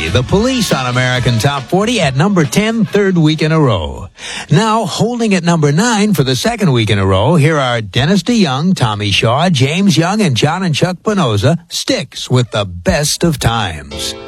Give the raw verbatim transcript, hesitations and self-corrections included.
Lee, The Police on American Top forty at number ten, third week in a row. Now, holding at number nine for the second week in a row, here are Dennis DeYoung, Tommy Shaw, James Young, and John and Chuck Penoza, Sticks with the Best of Times.